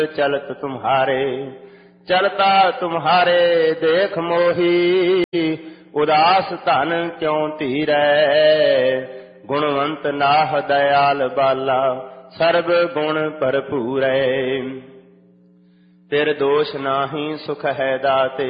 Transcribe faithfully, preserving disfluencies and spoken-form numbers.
चलत तुम्हारे, चलता तुम्हारे देख मोही। उदास धन क्यों धीरै, गुणवंत नाह दयाल बाला, सर्ब गुण भरपूरै। तेर दोष नाही सुख है दाते,